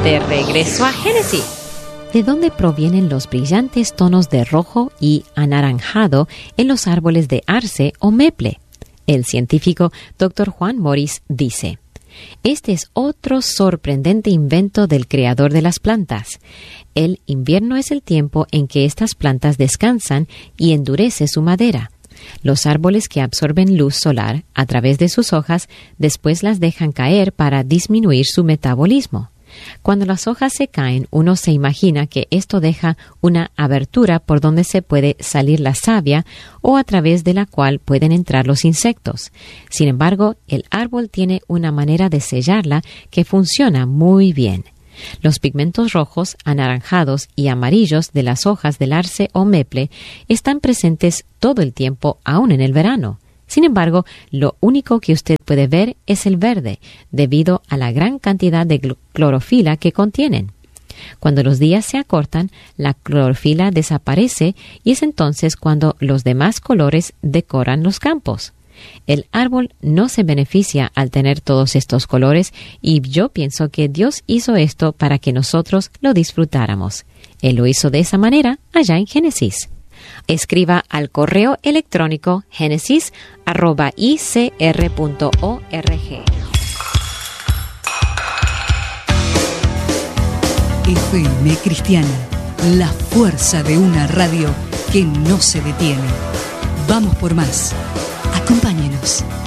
De regreso a Génesis. ¿De dónde provienen los brillantes tonos de rojo y anaranjado en los árboles de arce o maple? El científico Dr. Juan Morris dice: este es otro sorprendente invento del creador de las plantas. El invierno es el tiempo en que estas plantas descansan y endurece su madera. Los árboles que absorben luz solar a través de sus hojas después las dejan caer para disminuir su metabolismo. Cuando las hojas se caen, uno se imagina que esto deja una abertura por donde se puede salir la savia o a través de la cual pueden entrar los insectos. Sin embargo, el árbol tiene una manera de sellarla que funciona muy bien. Los pigmentos rojos, anaranjados y amarillos de las hojas del arce o maple están presentes todo el tiempo, aún en el verano. Sin embargo, lo único que usted puede ver es el verde, debido a la gran cantidad de clorofila que contienen. Cuando los días se acortan, la clorofila desaparece y es entonces cuando los demás colores decoran los campos. El árbol no se beneficia al tener todos estos colores y yo pienso que Dios hizo esto para que nosotros lo disfrutáramos. Él lo hizo de esa manera allá en Génesis. Escriba al correo electrónico genesis@icr.org. FM Cristiana, la fuerza de una radio que no se detiene. Vamos por más. Acompáñenos.